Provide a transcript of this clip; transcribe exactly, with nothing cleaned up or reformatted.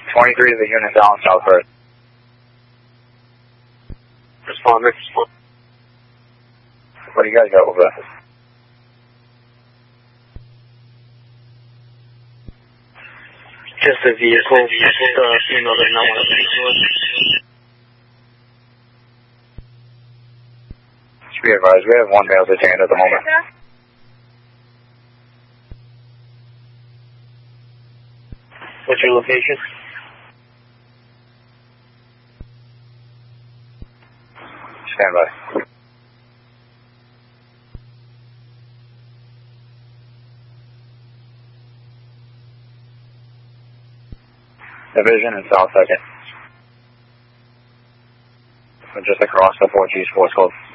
twenty-three to the unit down South First. Respond, respond. What do you guys got over there? Just a vehicle, just a female that not want to speak to us. Just be advised, we have one male detained at the moment. What's your location? Stand by. Division and South Second. Just across the four G Sports Club.